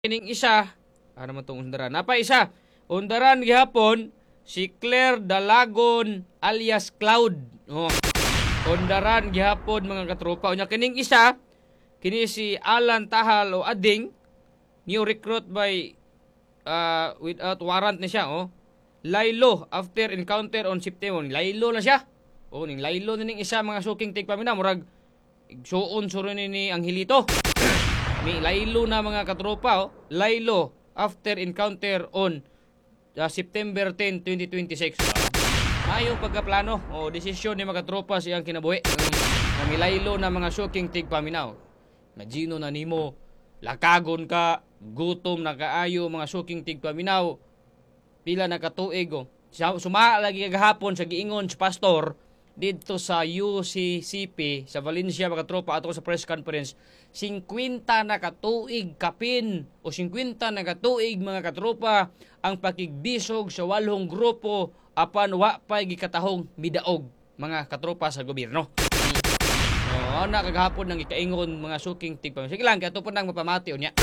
Kining isa, ano man itong undaran? Napa isa, undaran gihapon, si Claire Dalagon alias Cloud. Oh. Undaran gihapon mga katropa. Unya kining isa, kini si Alan Tahal o Ading, new recruit by without warrant na siya. Oh. Laylo after encounter on September. Laylo na siya. Oh, ning laylo na ning isa mga suking tigpamina. Murag, igsuon suron ni Angelito. Ni laylo na mga katropa, oh. Laylo after encounter on September 10, 2026. Ayong pagkaplano o desisyon ni mga katropa siyang kinabuhi. Kami laylo na mga shocking tigpaminaw. Imagino na nimo, lakagon ka, gutom na kaayo mga shocking tigpaminaw. Pila na katuig, oh. Suma lagi kagahapon sa giingon sa pastor dito sa UCCP sa Valencia mga tropa ato sa press conference 50 na katuig kapin o 50 na katuig mga katropa ang pakigbisog sa 8 grupo apan wa pay gikatahong midaog mga katropa sa gobyerno. Na kagahapon nang ikaingon mga suking tigpam. Sige lang, kaya ito po nang mapamati niya.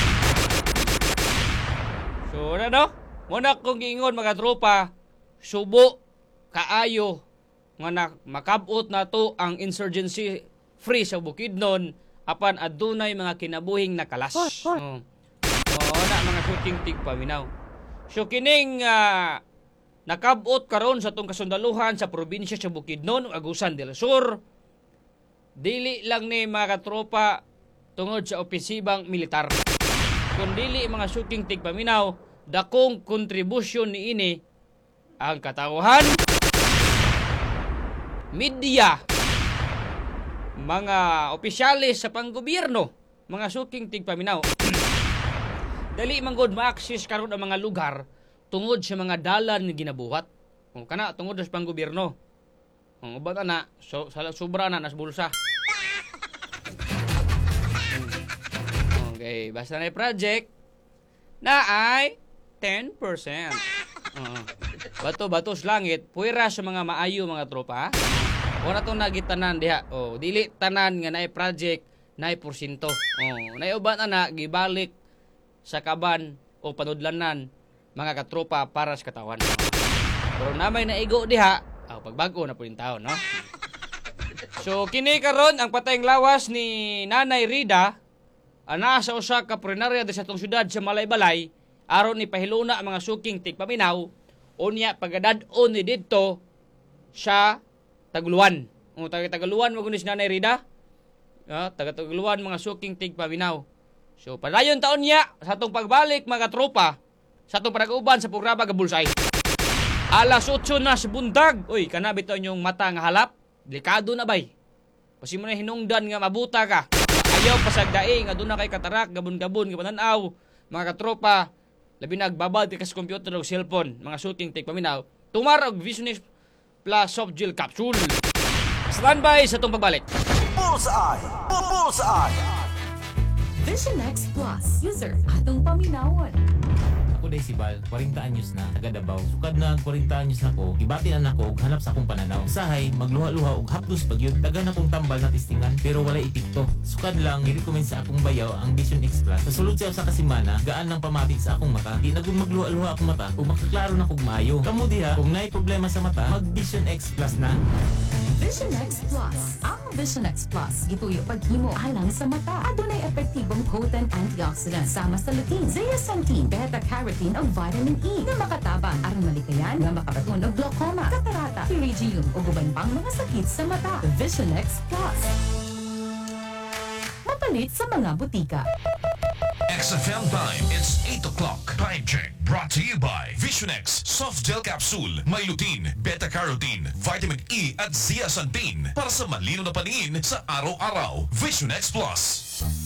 So, ano? Muna kong giingon mga tropa, subo, kaayo, nga makabot na to ang insurgency free sa Bukidnon, apan adunay mga kinabuhing nakalas. Na mga shooting tigpaminaw. So, kining nakabot karon sa itong kasundaluhan sa probinsya sa Bukidnon, Agusan del Sur, dili lang ni mga katropa tungod sa opisibang militar. Kung dili mga shooting tigpaminaw, dakong kontribusyon ni ini ang katauhan, media, mga opisyalis sa panggobyerno, mga suking tigpaminaw. Dali manggod ma-access karon ang mga lugar tungod sa mga dalan nga ginabuhat. Kung kana tungod sa panggobyerno. Kung ubat na sobra na nas bulsa. Okay, basta na project na ay 10%. Bato-batos langit, puwera sa mga maayo mga tropa. O na itong nagitanan diha. O, dili tanan nga naay project, naay porsinto. O, naay uban na gibalik sa kaban o panudlanan mga katropa para sa katawan. Pero namay naigo diha, pagbago na po yung taon, no? So, kini karon ang patayng lawas ni Nanay Rida, ana sa usa ka prenarya sa itong syudad sa Malaybalay, aron ni pahiluna ang mga suking tigpaminaw, unya pagadad-on ni dito sa Taguluan. Taga-Taguluan magunis Nanay Rida. Taga-Taguluan mga suking tigpaminaw. So, padayon taon niya sa itong pagbalik mga tropa sa itong panag-uban sa programa Gabulsay. Alas 8 na sa bundag. Uy, kanabit yung mata nga halap. Delikado na bay. Pasi mo na hinungdan nga mabuta ka. Ayaw pasagdae nga doon na kay katarak, gabon-gabon, kapananaw. Mga katropa, labi nagbabad ka sa computer o cellphone. Mga shooting tigpaminaw. Tumarog Visionex Plus Soft Gel Capsule. Standby sa itong pagbalik. Bullseye! Bullseye! Visionex Plus. User, atong paminawon. Ako day si Bal, 40 anyos na, taga Davao. Sukad na 40 anyos na ko, gibatian ako og hanap sa akong pananaw. Usahay, magluha-luha og hapdos pagyud, taga na kong tambal na tistingan, pero wala itikto. Sukad lang, i-recommend sa akong bayaw ang Vision X Plus. Sa sulod sa kasimana, gaan lang pamatik sa akong mata. Di na kung magluha-luha akong mata, ug makaklaro na kog maayo. Kamu diha, kung naay problema sa mata, mag Vision X Plus na. Visionex Plus. Ang Visionex Plus, gituyo paghimo alang sa mata. Adunay epektibong potent antioxidant sama sa lutein, zeaxanthin, beta-carotene ug vitamin E na makatabang aron malikayan nga makabaton og glaucoma, katarata, pterygium ug uban pang mga sakit sa mata. Visionex Plus. Mapalit sa mga butika. XFM time, it's 8 o'clock. Time check brought to you by Visionex Soft Gel Capsule. May lutein, beta-carotene, vitamin E at zeaxanthin para sa malino na paningin sa araw-araw. Visionex Plus.